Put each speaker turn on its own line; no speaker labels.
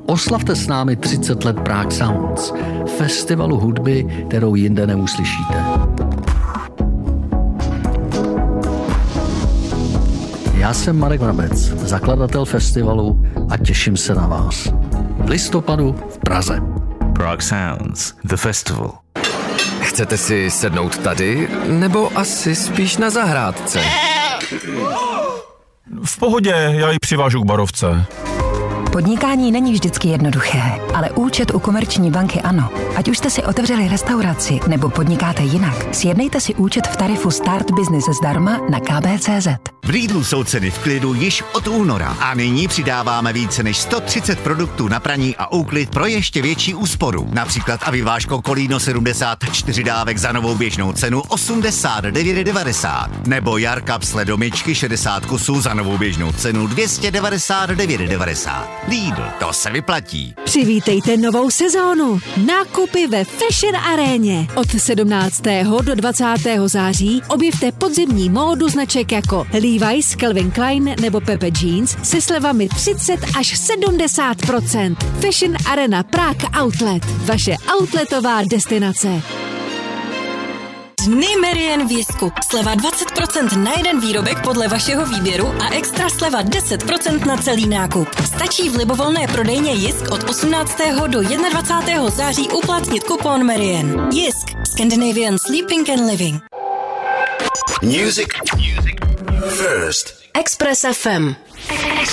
Oslavte s námi 30 let Prague Sounds, festivalu hudby, kterou jinde neuslyšíte. Já jsem Marek Vrabec, zakladatel festivalu a těším se na vás. V listopadu v Praze.
Prague Sounds, the festival.
Chcete si sednout tady, nebo asi spíš na zahrádce?
V pohodě, já ji přivážu k barovce.
Podnikání není vždycky jednoduché, ale účet u Komerční banky ano. Ať už jste si otevřeli restauraci nebo podnikáte jinak, sjednejte si účet v tarifu Start Business zdarma na kb.cz.
V Lidlu jsou ceny v klidu již od února a nyní přidáváme více než 130 produktů na praní a úklid pro ještě větší úsporu. Například aviváško Kolíno 74 dávek za novou běžnou cenu 89,90 nebo Jarkap sledomičky 60 kusů za novou běžnou cenu 299,90. Lidl, to se vyplatí.
Přivítejte novou sezónu. Nákupy ve Fashion Aréně. Od 17. do 20. září objevte podzimní módu značek jako Levi's, Calvin Klein nebo Pepe Jeans se slevami 30 až 70%. Fashion Arena Prague Outlet. Vaše outletová destinace.
Dny Merian v Jisku. Sleva 20% na jeden výrobek podle vašeho výběru a extra sleva 10% na celý nákup. Stačí v libovolné prodejně Jisk od 18. do 21. září uplatnit kupon Merian. Jisk. Scandinavian Sleeping and Living.
Music first.
Express FM.